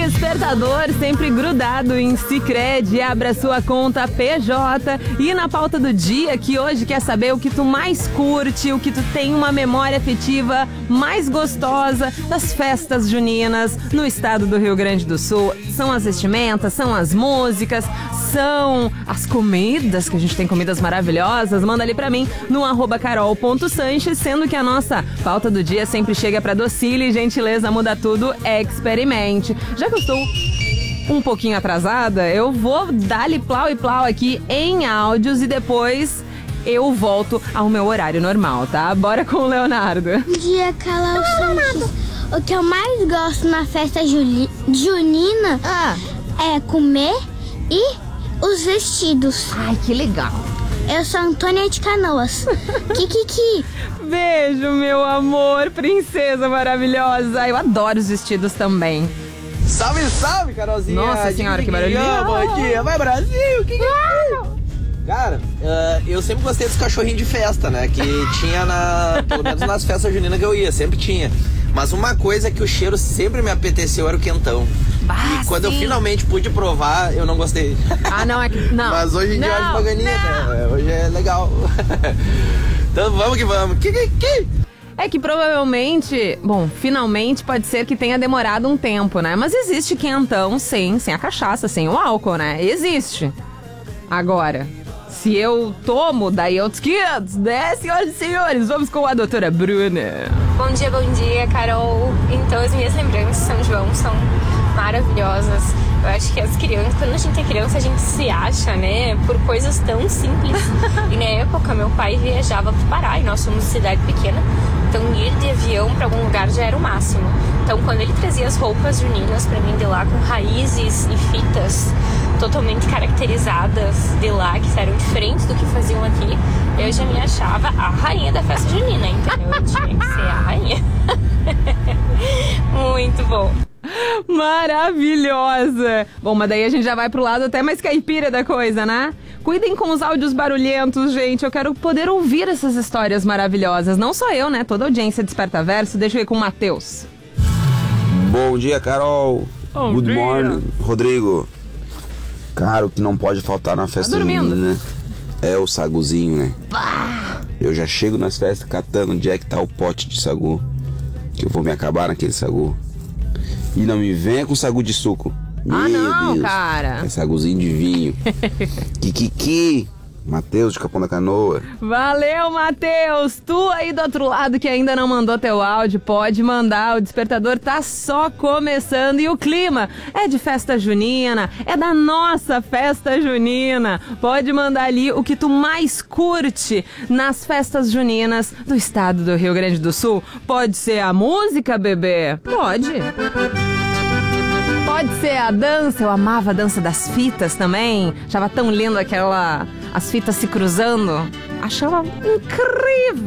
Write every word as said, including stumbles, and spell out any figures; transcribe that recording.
despertador sempre grudado em Sicredi, abra sua conta P J. E na pauta do dia, que hoje quer saber o que tu mais curte, o que tu tem uma memória afetiva mais gostosa das festas juninas no estado do Rio Grande do Sul. São as vestimentas, são as músicas, são as comidas, que a gente tem comidas maravilhosas. Manda ali pra mim no arroba carol ponto sanches, sendo que a nossa pauta do dia sempre chega pra Docile, gentileza muda tudo, experimente. Já que eu estou um pouquinho atrasada, eu vou dar-lhe plau e plau aqui em áudios e depois eu volto ao meu horário normal, tá? Bora com o Leonardo. Bom dia, Carol Sanches. O que eu mais gosto na festa juli- junina Ah. é comer e os vestidos. Ai, que legal. Eu sou a Antônia de Canoas. Kikiki. Beijo, meu amor, princesa maravilhosa. Eu adoro os vestidos também. Salve, salve, Carolzinha. Nossa senhora, que barulhinho. Bom dia, vai Brasil. Que que é? Cara, uh, eu sempre gostei dos cachorrinhos de festa, né? Que tinha na, pelo menos nas festas juninas que eu ia, sempre tinha. Mas uma coisa que o cheiro sempre me apeteceu era o quentão. Bah, e quando sim. eu finalmente pude provar, eu não gostei. Ah, não, é que... Não. Mas hoje em dia eu acho Não, bacaninha, não. né? Hoje é legal. Então vamos que vamos. Que, que, que? É que provavelmente, bom, finalmente pode ser que tenha demorado um tempo, né? Mas existe quentão sem, sem a cachaça, sem o álcool, né? Existe. Agora, se eu tomo, daí outros quinhentos, né, senhoras e senhores? Vamos com a doutora Bruna. Bom dia, bom dia, Carol. Então, as minhas lembranças de São João são maravilhosas. Eu acho que as crianças, quando a gente é criança, a gente se acha, né, por coisas tão simples. E na época, meu pai viajava pro Pará, e nós somos cidade pequena. Então, ir de avião para algum lugar já era o máximo. Então, quando ele trazia as roupas juninas para mim de lá, com raízes e fitas totalmente caracterizadas de lá, que eram diferentes do que faziam aqui, eu já me achava a rainha da festa junina, entendeu? Eu tinha que ser a rainha. Muito bom. Maravilhosa! Bom, mas daí a gente já vai pro lado até mais caipira da coisa, né? Cuidem com os áudios barulhentos, gente. Eu quero poder ouvir essas histórias maravilhosas. Não só eu, né? Toda a audiência Desperta Verso. Deixa eu ir com o Matheus. Bom dia, Carol. Bom Good dia. morning, Rodrigo. Cara, o que não pode faltar na festa Tá dormindo? junina, né? É o saguzinho, né? Eu já chego nas festas catando onde é que tá o pote de sagu, que eu vou me acabar naquele sagu. E não me venha com sagu de suco. Ah, Meu não, Deus. cara. É saguzinho de vinho. Kikiki. Matheus de Capão da Canoa. Valeu, Matheus! Tu aí do outro lado que ainda não mandou teu áudio, pode mandar. O Despertador tá só começando e o clima é de festa junina, é da nossa festa junina. Pode mandar ali o que tu mais curte nas festas juninas do estado do Rio Grande do Sul. Pode ser a música, bebê? Pode. Pode ser a dança, eu amava a dança das fitas também. Achava tão lindo aquela... as fitas se cruzando. Achava incrível.